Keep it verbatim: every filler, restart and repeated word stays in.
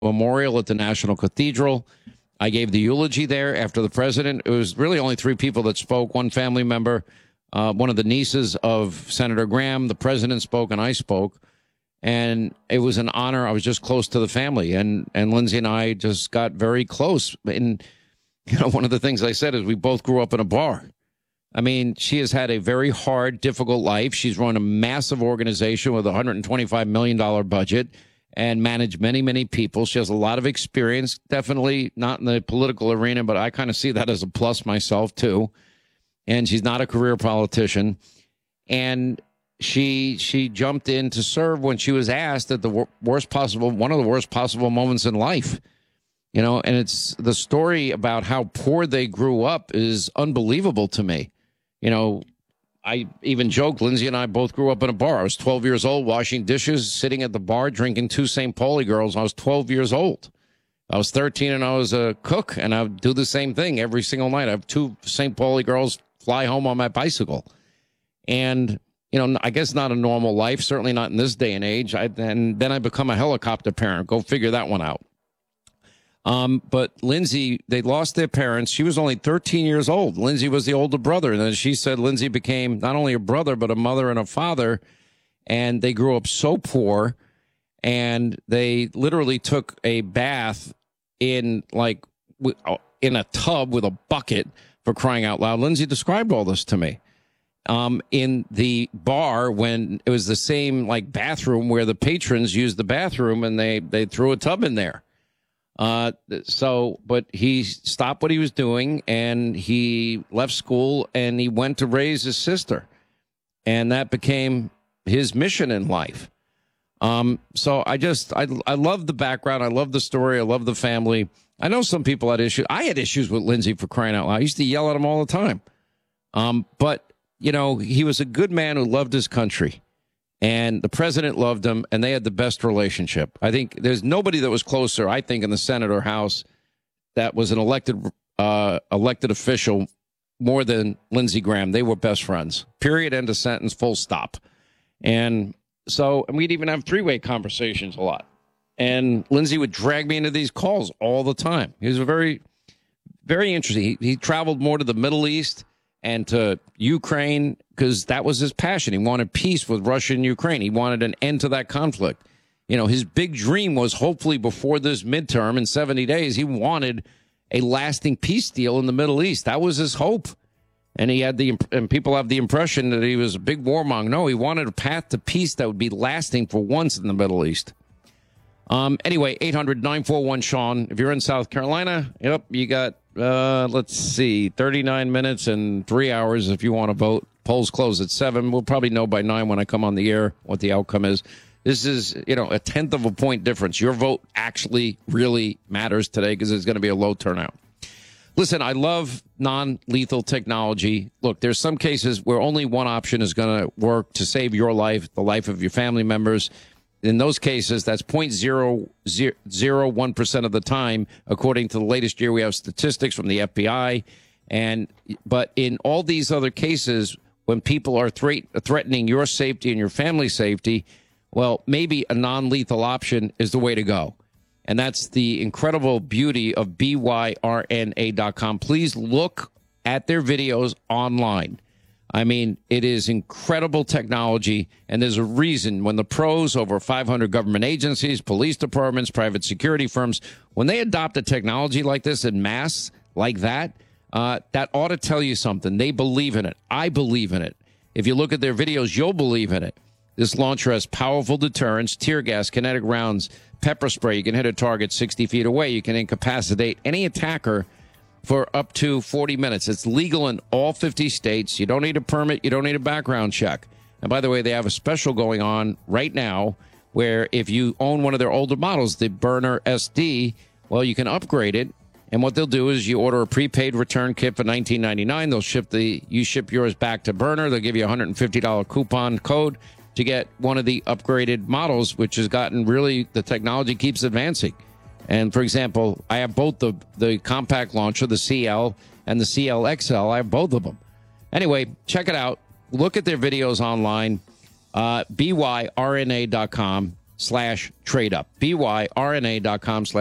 memorial at the National Cathedral. I gave the eulogy there after the president. It was really only three people that spoke, one family member, uh, one of the nieces of Senator Graham. The president spoke and I spoke. And it was an honor. I was just close to the family. And, and Lindsay and I just got very close. And, you know, one of the things I said is we both grew up in a bar. I mean, she has had a very hard, difficult life. She's run a massive organization with a one hundred twenty-five million dollars budget and managed many, many people. She has a lot of experience, definitely not in the political arena, but I kind of see that as a plus myself, too. And she's not a career politician. And she she jumped in to serve when she was asked at the wor- worst possible, one of the worst possible moments in life. You know, and it's the story about how poor they grew up is unbelievable to me. You know, I even joked, Lindsay and I both grew up in a bar. I was twelve years old, washing dishes, sitting at the bar, drinking two Saint Pauli girls. I was twelve years old. I was thirteen and I was a cook, and I would do the same thing every single night. I have two Saint Pauli girls fly home on my bicycle. And, you know, I guess not a normal life, certainly not in this day and age. I, and then I become a helicopter parent. Go figure that one out. Um, but Lindsay, they lost their parents. She was only thirteen years old. Lindsay was the older brother. And then she said Lindsay became not only a brother, but a mother and a father. And they grew up so poor. And they literally took a bath in like in a tub with a bucket, for crying out loud. Lindsay described all this to me. Um, in the bar when it was the same like bathroom where the patrons used the bathroom and they, they threw a tub in there. Uh, so, but he stopped what he was doing and he left school and he went to raise his sister. And that became his mission in life. Um, so I just, I, I love the background. I love the story. I love the family. I know some people had issues. I had issues with Lindsay, for crying out loud. I used to yell at him all the time. Um, but you know, he was a good man who loved his country. And the president loved him, and they had the best relationship. I think there's nobody that was closer, I think, in the Senate or House that was an elected uh, elected official more than Lindsey Graham. They were best friends. Period. End of sentence. Full stop. And so and we'd even have three-way conversations a lot. And Lindsay would drag me into these calls all the time. He was a very, very interesting. He, he traveled more to the Middle East and to Ukraine because that was his passion. He wanted peace with Russia and Ukraine. He wanted an end to that conflict. You know, his big dream was hopefully before this midterm in seventy days, he wanted a lasting peace deal in the Middle East. That was his hope. And he had the, and people have the impression that he was a big warmonger. No, he wanted a path to peace that would be lasting for once in the Middle East. Um, anyway, eight hundred nine four one Sean. If you're in South Carolina, yep, you got, uh, let's see, thirty-nine minutes and three hours if you want to vote. Polls close at seven. We'll probably know by nine when I come on the air what the outcome is. This is, you know, a tenth of a point difference. Your vote actually really matters today because it's going to be a low turnout. Listen, I love non-lethal technology. Look, there's some cases where only one option is going to work to save your life, the life of your family members. In those cases, that's zero point zero zero one percent of the time, according to the latest year. We have statistics from the F B I. And but in all these other cases, when people are thre- threatening your safety and your family's safety, well, maybe a non-lethal option is the way to go. And that's the incredible beauty of B Y R N A dot com. Please look at their videos online. I mean, it is incredible technology, and there's a reason when the pros, over five hundred government agencies, police departments, private security firms, when they adopt a technology like this en masse, like that, uh, that ought to tell you something. They believe in it. I believe in it. If you look at their videos, you'll believe in it. This launcher has powerful deterrence, tear gas, kinetic rounds, pepper spray. You can hit a target sixty feet away. You can incapacitate any attacker for up to forty minutes. It's legal in all fifty states. You don't need a permit. You don't need a background check. And by the way, they have a special going on right now where if you own one of their older models, the Burner S D, well, you can upgrade it. And what they'll do is you order a prepaid return kit for nineteen ninety-nine. They'll ship the, you ship yours back to Burner. They'll give you a one hundred fifty dollars coupon code to get one of the upgraded models, which has gotten really, the technology keeps advancing. And for example, I have both the, the compact launcher, the C L and the C L X L. I have both of them. Anyway, check it out. Look at their videos online, uh, B Y R N A dot com. slash trade up. B Y R N A dot com slash